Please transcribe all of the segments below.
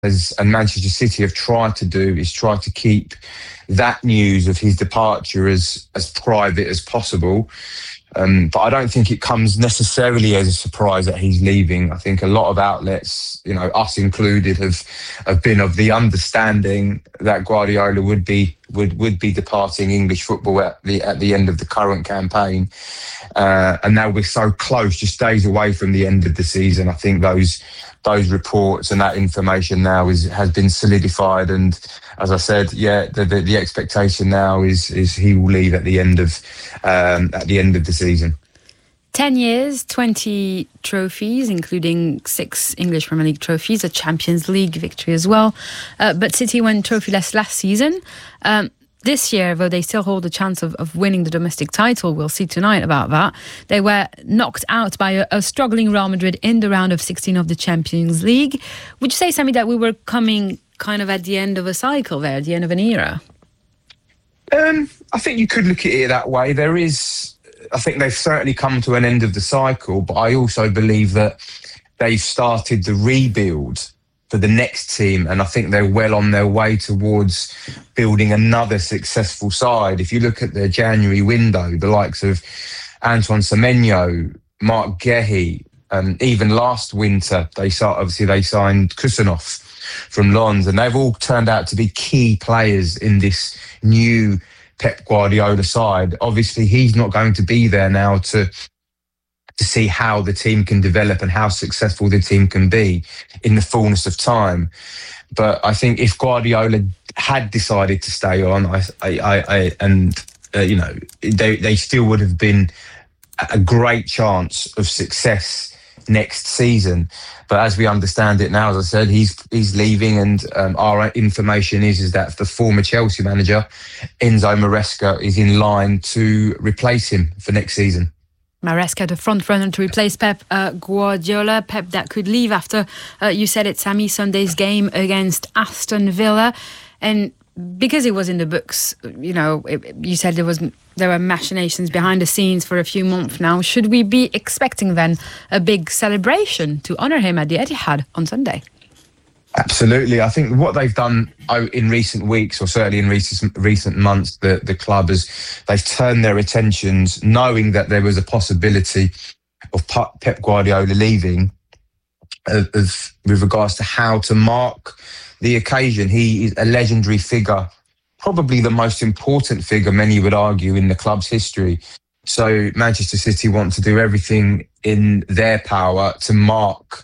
and Manchester City have tried to do is try to keep that news of his departure as private as possible. But I don't think it comes necessarily as a surprise that he's leaving. I think a lot of outlets, us included, have been of the understanding that Guardiola would be departing English football at the end of the current campaign. And now we're so close, just days away from the end of the season. I think those reports and that information now has been solidified. And as I said, the expectation now is he will leave at the end of the season. 10 years, 20 trophies, including 6 English Premier League trophies, a Champions League victory as well. But City went trophyless last season. This year, though, they still hold a chance of winning the domestic title. We'll see tonight about that. They were knocked out by a struggling Real Madrid in the round of 16 of the Champions League. Would you say, Sammy, that we were coming kind of at the end of a cycle there, at the end of an era? I think you could look at it that way. I think they've certainly come to an end of the cycle, but I also believe that they've started the rebuild for the next team, and I think they're well on their way towards building another successful side. If you look at the January window, the likes of Antoine Semenyo, Mark Guéhi, even last winter, they signed Kusanov from Lens, and they've all turned out to be key players in this new Pep Guardiola side. Obviously, he's not going to be there now to see how the team can develop and how successful the team can be in the fullness of time. But I think if Guardiola had decided to stay on, they still would have been a great chance of success next season. But as we understand it now, as I said, he's leaving, and our information is that the former Chelsea manager Enzo Maresca is in line to replace him for next season. Maresca, the front runner to replace Pep Guardiola. Pep that could leave after, you said it, Sammy, Sunday's game against Aston Villa. And because it was in the books, you said there were machinations behind the scenes for a few months now. Should we be expecting then a big celebration to honour him at the Etihad on Sunday? Absolutely. I think what they've done in recent weeks, or certainly in recent months, the club they've turned their attentions, knowing that there was a possibility of Pep Guardiola leaving, with regards to how to mark the occasion. He is a legendary figure, probably the most important figure, many would argue, in the club's history. So Manchester City want to do everything in their power to mark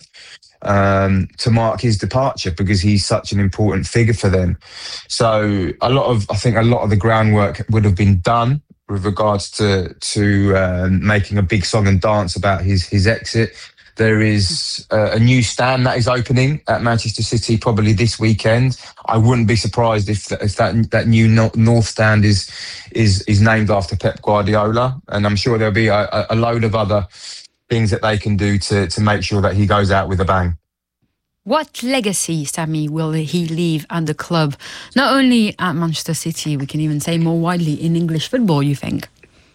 his departure, because he's such an important figure for them. So I think a lot of the groundwork would have been done with regards to making a big song and dance about his exit. There is a new stand that is opening at Manchester City probably this weekend. I wouldn't be surprised if that new North stand is named after Pep Guardiola, and I'm sure there'll be a load of other things that they can do to make sure that he goes out with a bang. What legacy, Sammy, will he leave at the club? Not only at Manchester City, we can even say more widely in English football, you think?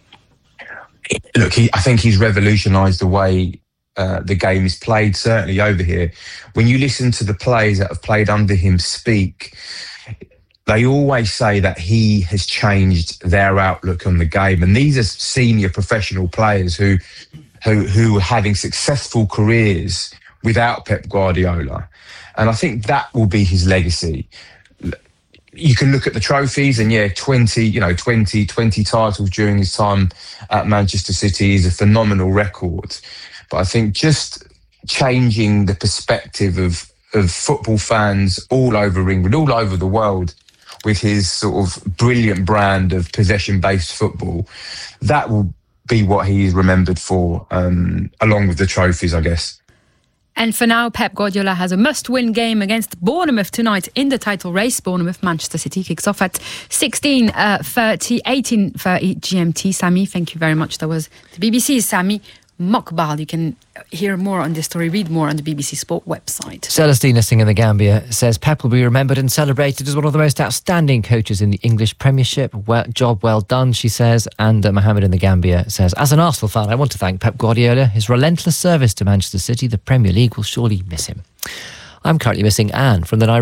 Look, I think he's revolutionised the way the game is played, certainly over here. When you listen to the players that have played under him speak, they always say that he has changed their outlook on the game. And these are senior professional players who are having successful careers without Pep Guardiola. And I think that will be his legacy. You can look at the trophies, and 20 titles during his time at Manchester City is a phenomenal record. But I think just changing the perspective of football fans all over England, all over the world, with his sort of brilliant brand of possession-based football, that will be what he is remembered for, along with the trophies, I guess. And for now, Pep Guardiola has a must-win game against Bournemouth tonight in the title race. Bournemouth-Manchester City kicks off at 18:30 GMT. Sammy, thank you very much. That was the BBC's Sammy Mokbal. You can hear more on this story, read more on the BBC Sport website. Celestina Singh in the Gambia says Pep will be remembered and celebrated as one of the most outstanding coaches in the English Premiership. Job well done, she says. And Mohammed in the Gambia says, as an Arsenal fan, I want to thank Pep Guardiola. His relentless service to Manchester City, the Premier League will surely miss him. I'm currently missing Anne from the